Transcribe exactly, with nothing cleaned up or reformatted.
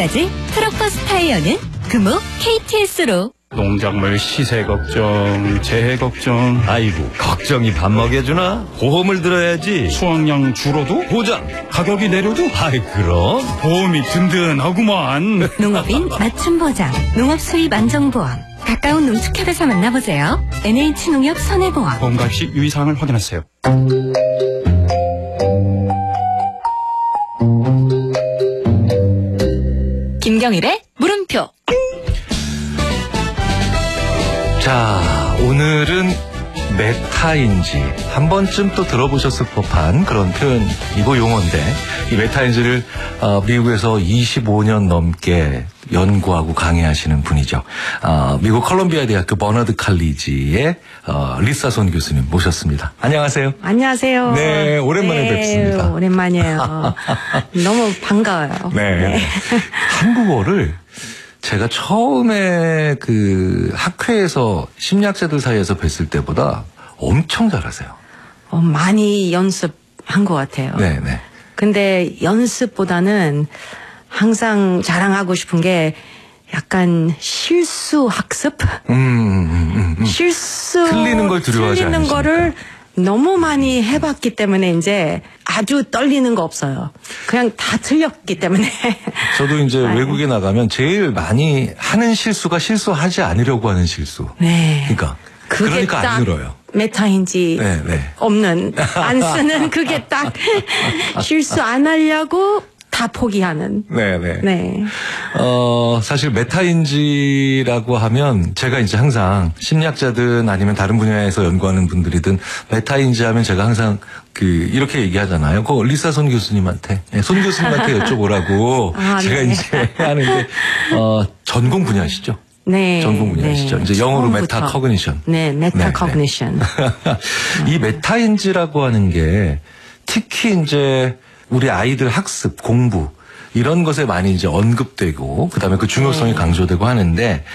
지금까지 트럭버스 타이어는 금호 케이티에스로. 농작물 시세 걱정, 재해 걱정. 아이고, 걱정이 밥 먹여주나? 보험을 들어야지. 수확량 줄어도? 보장. 가격이 내려도? 아이, 그럼. 보험이 든든하구만. 농업인 맞춤 보장, 농업 수입 안정보험. 가까운 농축협에서 만나보세요. 엔에이치농협 손해보험. 보험 가입 시 유의사항을 확인하세요. 김경일의 물음표. 자, 오늘은 메타인지. 한 번쯤 또 들어보셨을 법한 그런 표현이고 용어인데, 이 메타인지를 어, 미국에서 이십오 년 넘게 연구하고 강의하시는 분이죠. 어, 미국 컬럼비아 대학교 버너드 칼리지의 어, 리사 손 교수님 모셨습니다. 안녕하세요. 안녕하세요. 네, 오랜만에 네, 뵙습니다. 오랜만이에요. 너무 반가워요. 네. 네. 한국어를 제가 처음에 그 학회에서 심리학자들 사이에서 뵀을 때보다 엄청 잘하세요. 어, 많이 연습한 것 같아요. 네, 네. 근데 연습보다는 항상 자랑하고 싶은 게 약간 실수 학습? 음, 음, 음, 음. 실수. 틀리는 걸 두려워하지 틀리는 않으시니까. 거를 너무 많이 해봤기 때문에 이제 아주 떨리는 거 없어요. 그냥 다 틀렸기 때문에. 저도 이제 아유. 외국에 나가면 제일 많이 하는 실수가 실수하지 않으려고 하는 실수. 네. 그러니까. 그게 그러니까 딱 안 늘어요. 메타인지 네, 네. 없는, 안 쓰는 그게 딱 실수 안 하려고 다 포기하는. 네, 네. 네. 어, 사실 메타인지라고 하면 제가 이제 항상 심리학자든 아니면 다른 분야에서 연구하는 분들이든 메타인지 하면 제가 항상 그 이렇게 얘기하잖아요. 그 리사 손 교수님한테, 네, 손 교수님한테 여쭤보라고 아, 제가 네. 이제 하는데 어, 전공 분야시죠. 네. 전공 분야시죠. 네. 이제 영어로 처음부터. 메타 커그니션. 네, 메타 커그니션. 이 메타인지라고 하는 게 특히 이제 우리 아이들 학습, 공부 이런 것에 많이 이제 언급되고 그다음에 그 중요성이 네. 강조되고 하는데